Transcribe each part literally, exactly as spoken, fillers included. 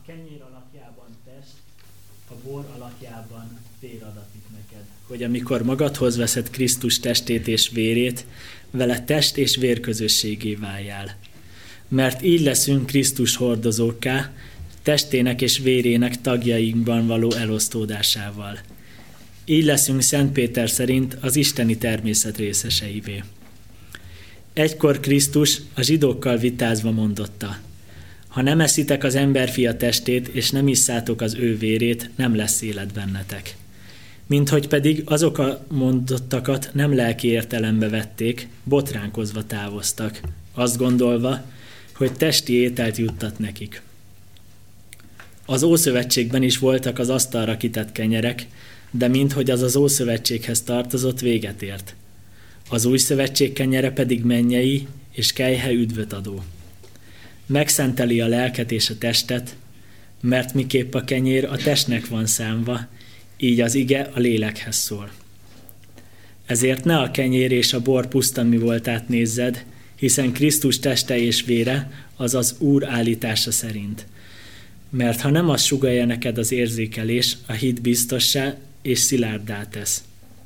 kenyér alakjában test, a bor alakjában vér adatik neked. Hogy amikor magadhoz veszed Krisztus testét és vérét, vele test és vér közösségé váljál. Mert így leszünk Krisztus hordozókká, testének és vérének tagjainkban való elosztódásával. Így leszünk Szent Péter szerint az isteni természet részeseivé. Egykor Krisztus a zsidókkal vitázva mondotta: ha nem eszitek az emberfia testét, és nem isszátok az ő vérét, nem lesz élet bennetek. Minthogy pedig azok a mondottakat nem lelki értelembe vették, botránkozva távoztak, azt gondolva, hogy testi ételt juttat nekik. Az Ószövetségben is voltak az asztalra kitett kenyerek, de minthogy az az Ószövetséghez tartozott, véget ért. Az Új Szövetség kenyere pedig mennyei és kelyhe üdvöt adó. Megszenteli a lelket és a testet, mert miképp a kenyér a testnek van számva, így az ige a lélekhez szól. Ezért ne a kenyér és a bor puszta mi voltát nézzed, hiszen Krisztus teste és vére az az Úr állítása szerint. Mert ha nem az sugallja neked az érzékelés, a hit biztossá és szilárddá tesz.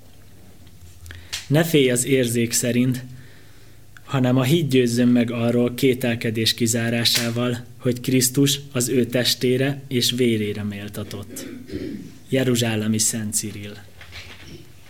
Ne félj az érzék szerint, hanem a hit győzzön meg arról kételkedés kizárásával, hogy Krisztus az ő testére és vérére méltatott. Jeruzsálemi Szent Cirill.